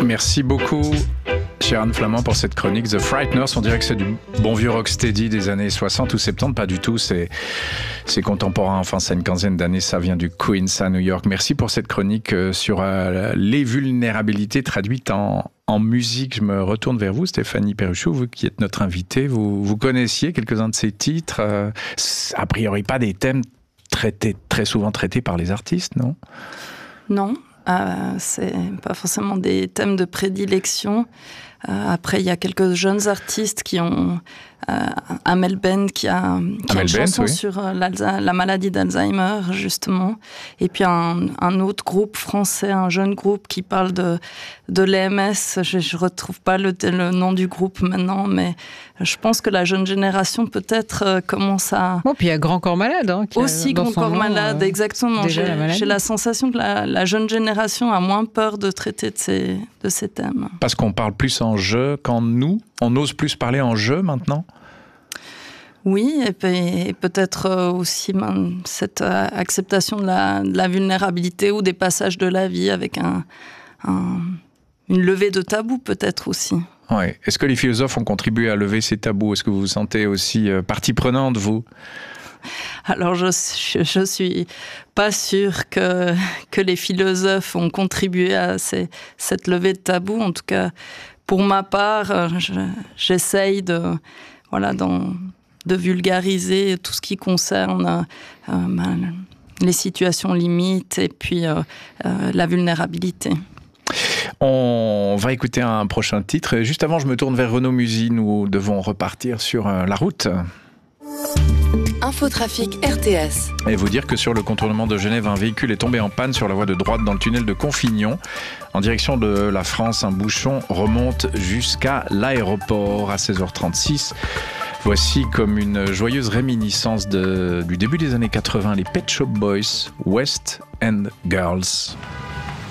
Merci beaucoup, chère Anne Flamand, pour cette chronique. The Frighteners, on dirait que c'est du bon vieux rocksteady des années 60 ou 70, pas du tout, c'est contemporain, enfin c'est une quinzaine d'années, ça vient du Queens à New York. Merci pour cette chronique sur les vulnérabilités traduites en musique. Je me retourne vers vous, Stéphanie Perruchot, vous qui êtes notre invitée. Vous connaissiez quelques-uns de ces titres, a priori pas des thèmes très souvent traités par les artistes, non ? Non, c'est pas forcément des thèmes de prédilection. Après, il y a quelques jeunes artistes qui ont Amel Ben qui a une chanson sur la maladie d'Alzheimer, justement. Et puis un autre groupe français, un jeune groupe qui parle de l'EMS. Je retrouve pas le nom du groupe maintenant, mais je pense que la jeune génération peut-être commence à... Bon, puis il y a Grand Corps Malade. Aussi Grand Corps Malade, exactement. J'ai la sensation que la jeune génération a moins peur de traiter de ces thèmes. Parce qu'on parle plus en je qu'en nous. On ose plus parler en je maintenant. Oui, et peut-être aussi cette acceptation de la vulnérabilité ou des passages de la vie avec une levée de tabou peut-être aussi. Ouais. Est-ce que les philosophes ont contribué à lever ces tabous ? Est-ce que vous vous sentez aussi partie prenante, vous ? Alors, je suis pas sûre que les philosophes ont contribué à cette levée de tabou. En tout cas, pour ma part, j'essaye de vulgariser tout ce qui concerne les situations limites et puis la vulnérabilité. On va écouter un prochain titre. Juste avant, je me tourne vers Renaud Musy. Nous devons repartir sur la route. Infotrafic RTS. Et vous dire que sur le contournement de Genève, un véhicule est tombé en panne sur la voie de droite dans le tunnel de Confignon. En direction de la France, un bouchon remonte jusqu'à l'aéroport à 16h36. Voici comme une joyeuse réminiscence du début des années 80, les Pet Shop Boys, West End Girls.